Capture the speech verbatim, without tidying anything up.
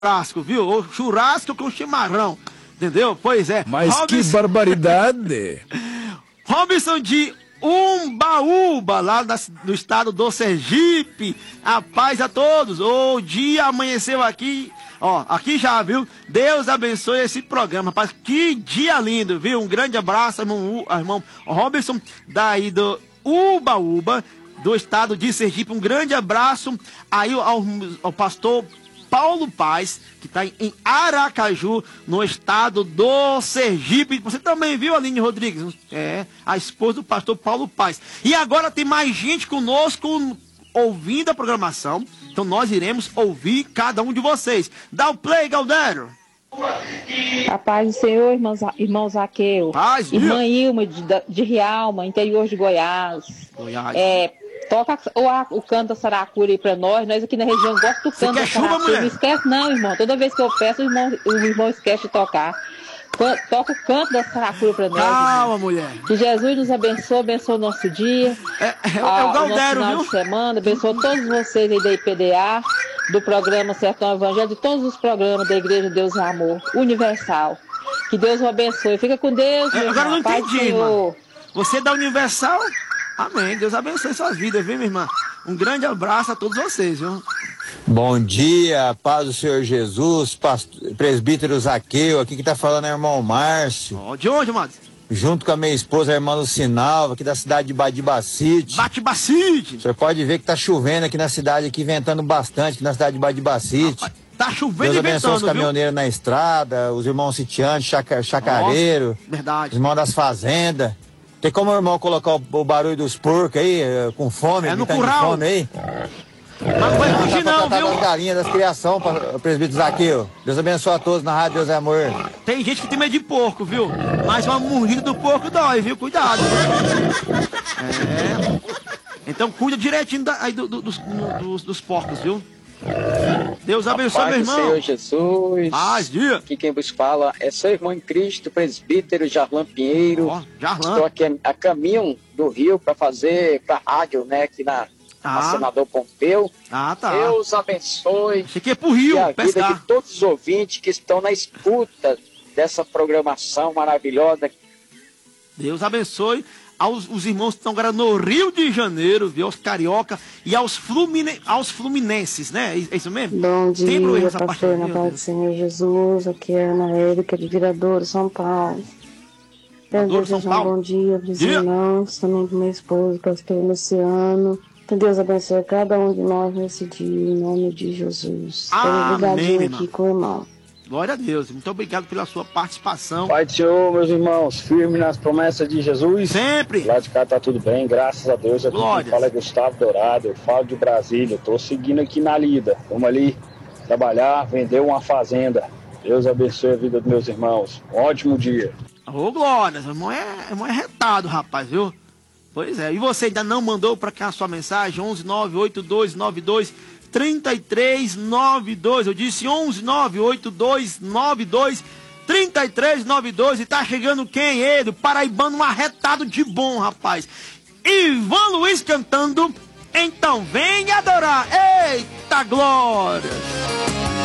churrasco, viu? Ou churrasco com chimarrão, entendeu? Pois é. Mas Robson... que barbaridade! Robson de Umbaúba, lá da, do estado do Sergipe. A paz a todos. O dia amanheceu aqui. Ó, aqui já, viu? Deus abençoe esse programa, rapaz. Que dia lindo, viu? Um grande abraço, irmão, irmão Robson, daí do Umbaúba, do estado de Sergipe. Um grande abraço aí ao, ao pastor Paulo Paz, que está em Aracaju, no estado do Sergipe. Você também viu, Aline Rodrigues? É, a esposa do pastor Paulo Paz. E agora tem mais gente conosco ouvindo a programação. Então nós iremos ouvir cada um de vocês. Dá o play, Galdério. A paz do Senhor, irmão, irmão Zaqueu. Paz, irmã Ilma de, de Rialma, interior de Goiás. Goiás. É, toca o, o canto da saracura aí pra nós. Nós aqui na região gostamos do canto da saracura. Não esquece não, irmão. Toda vez que eu peço, o irmão, o irmão esquece de tocar. Toca o canto da saracura pra nós. Calma, irmão. mulher. Que Jesus nos abençoe, abençoe o nosso dia. É, é, é o Galdério, viu? De semana, abençoe todos vocês aí da I P D A, do programa Sertão Evangelho, de todos os programas da Igreja Deus e Amor Universal. Que Deus o abençoe. Fica com Deus, meu é, Agora irmão. não entendi, irmã. Você é da Universal? Amém. Deus abençoe suas vidas, viu, minha irmã? Um grande abraço a todos vocês, viu? Bom dia, paz do Senhor Jesus, pastor, presbítero Zaqueu, aqui que tá falando é o irmão Márcio. Oh, de onde, mano? Junto com a minha esposa, a irmã Lucinalva, aqui da cidade de Badibacite. Badibacite! O senhor pode ver que tá chovendo aqui na cidade, aqui ventando bastante, aqui na cidade de Badibacite. Ah, tá chovendo Deus e abençoe ventando, os caminhoneiros na estrada, os irmãos sitiantes, chaca, chacareiro, Nossa, verdade. os irmãos das fazendas. Tem como o irmão colocar o, o barulho dos porcos aí, com fome, é no de curral. fome aí? Mas não vai fugir não, viu? Das galinhas, das criação, presbítero Zaqueu. Deus abençoe a todos na rádio Deus é Amor. Tem gente que tem medo de porco, viu? Mas uma mordida do porco dói, viu? Cuidado. É. Então cuida direitinho da, aí do, do, dos, dos, dos porcos, viu? Deus abençoe, meu irmão. Senhor Jesus. Paz, dia. Aqui quem vos fala é seu irmão em Cristo, presbítero Jarlan Pinheiro. Ó, Jarlan. Estou aqui a, a caminho do Rio para fazer para rádio, né? Aqui na Ah. Senador Pompeu. Ah, tá. Deus abençoe. Cheguei pro Rio, e a vida pescar. de todos os ouvintes que estão na escuta dessa programação maravilhosa. Deus abençoe aos os irmãos que estão agora no Rio de Janeiro, viu? Aos carioca e aos, flumine, aos fluminenses, né? É isso mesmo? Bom dia, Tem essa pastor, na paz do Senhor Jesus. Aqui é a Ana Érica de Viradouro, São Paulo. Quero desejar um bom dia para os irmãos, também para minha esposa, pastor Luciano. Que Deus abençoe cada um de nós nesse dia, em nome de Jesus. Amém, aqui com o irmão. Glória a Deus. Muito obrigado pela sua participação. Pai do Senhor, meus irmãos, firme nas promessas de Jesus. Sempre. Lá de cá tá tudo bem, graças a Deus. Aqui Glória. quem fala é Gustavo Dourado, eu falo de Brasília. Tô seguindo aqui na lida. Vamos ali trabalhar, vender uma fazenda. Deus abençoe a vida dos meus irmãos. Um ótimo dia. Ô, Glória, irmão é, irmão é retado, rapaz, viu? Pois é, e você ainda não mandou para cá a sua mensagem? onze nove oito dois nove dois três três nove dois. Eu disse onze nove oito dois nove dois três três nove dois. E tá chegando quem? Ele, paraibano, um arretado de bom, rapaz. Ivan Luiz cantando. Então vem adorar. Eita glória!